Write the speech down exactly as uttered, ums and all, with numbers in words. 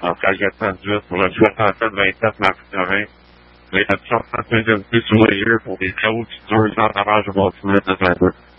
en carrière conduite pour le soixante-sept vingt-sept Max-Terrain. Les absences de sur les yeux pour des choses qui durent sans dommage au bâtiment de vingt-deux.